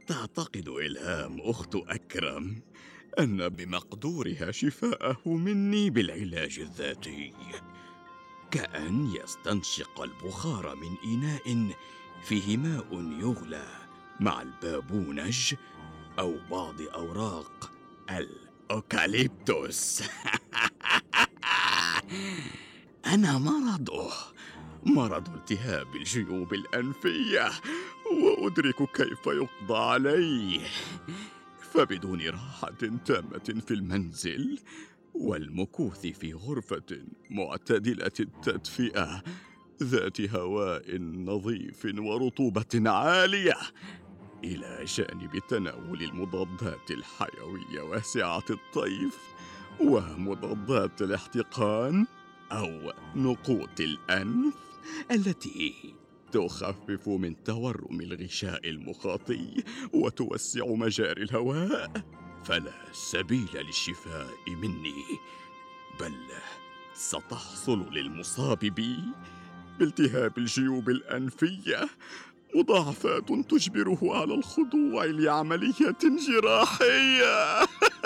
تعتقد إلهام أخت أكرم أن بمقدورها شفاءه مني بالعلاج الذاتي، كأن يستنشق البخار من إناء فيه ماء يغلى مع البابونج أو بعض أوراق الأوكاليبتوس. أنا مرض التهاب الجيوب الأنفية، وأدرك كيف يقضى عليه. فبدون راحة تامة في المنزل والمكوث في غرفة معتدلة التدفئة ذات هواء نظيف ورطوبة عالية، إلى جانب تناول المضادات الحيوية واسعة الطيف ومضادات الاحتقان أو نقوط الأنف التي تخفف من تورم الغشاء المخاطي وتوسع مجاري الهواء، فلا سبيل للشفاء مني، بل ستحصل للمصاب بي بالتهاب الجيوب الأنفية مضاعفات تجبره على الخضوع لعملية جراحية.